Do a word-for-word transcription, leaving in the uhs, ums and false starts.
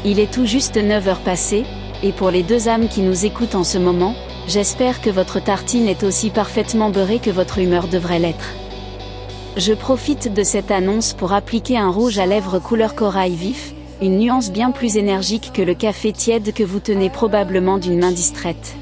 Il est tout juste neuf heures passées, et pour les deux âmes qui nous écoutent en ce moment, j'espère que votre tartine est aussi parfaitement beurrée que votre humeur devrait l'être. Je profite de cette annonce pour appliquer un rouge à lèvres couleur corail vif, une nuance bien plus énergique que le café tiède que vous tenez probablement d'une main distraite.